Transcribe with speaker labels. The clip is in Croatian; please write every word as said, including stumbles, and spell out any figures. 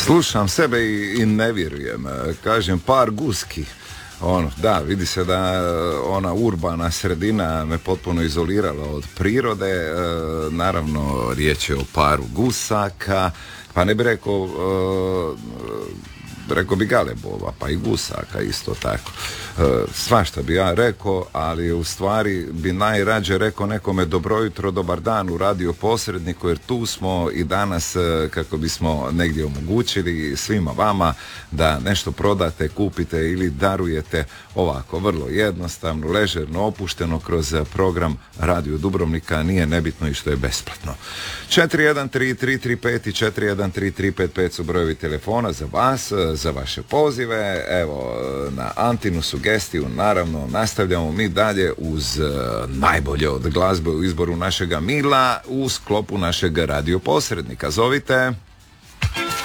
Speaker 1: Slušam sebe i, i ne vjerujem. Kažem par guski. Ono, da, vidi se da ona urbana sredina me potpuno izolirala od prirode. E, naravno, riječ je o paru gusaka, pa ne bi rekao, e, rekao bi galebova, pa i gusaka isto tako. E, svašta bi ja rekao, ali u stvari bi najrađe rekao nekome dobro jutro, dobar dan u radio posredniku, jer tu smo i danas kako bismo negdje omogućili svima vama da nešto prodate, kupite ili darujete ovako, vrlo jednostavno, ležerno, opušteno kroz program Radio Dubrovnika, nije nebitno i što je besplatno. četiri jedan tri tri tri pet i četiri jedan tri tri pet pet su brojevi telefona za vas, za vaše pozive. Evo, na Antinu sugestiju, naravno, nastavljamo mi dalje uz uh, najbolje od glazbe u izboru našega Mila u sklopu našeg radio posrednika. Zovite.